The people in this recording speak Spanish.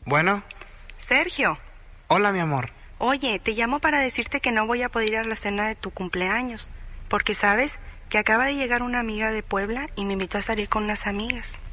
Bueno. Sergio. Hola, mi amor. Oye, te llamo para decirte que no voy a poder ir a la cena de tu cumpleaños, porque sabes que acaba de llegar una amiga de Puebla y me invitó a salir con unas amigas.